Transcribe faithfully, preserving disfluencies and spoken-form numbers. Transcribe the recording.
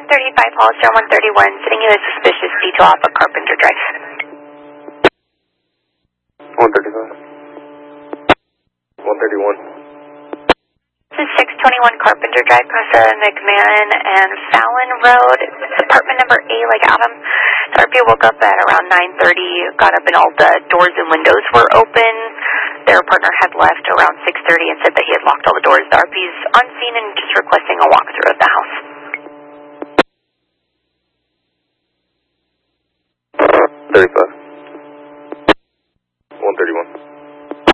thirty-five Hollister one thirty-one, sending you a suspicious detail off of Carpenter Drive. one thirty-five. one thirty-one. This is six twenty-one Carpenter Drive, across uh, McMahon and Fallon Road. It's apartment number A, like Adam. The R P woke up at around nine thirty, got up and all the doors and windows were open. Their partner had left around six thirty and said that he had locked all the doors. The R P's on scene and just requesting a walkthrough of the house.